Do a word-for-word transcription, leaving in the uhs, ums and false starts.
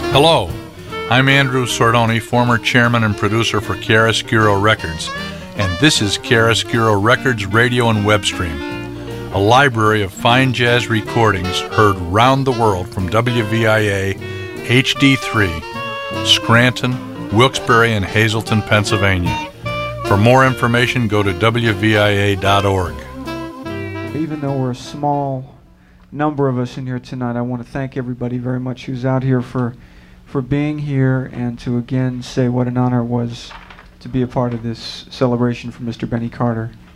Hello, I'm Andrew Sordoni, former chairman and producer for Chiaroscuro Records, and this is Chiaroscuro Records Radio and Web Stream, a library of fine jazz recordings heard round the world from W V I A H D three, Scranton, Wilkes-Barre, and Hazleton, Pennsylvania. For more information, go to W V I A dot org. Even though we're a small number of us in here tonight, I want to thank everybody very much who's out here for for being here, and to again say what an honor it was to be a part of this celebration for Mister Benny Carter.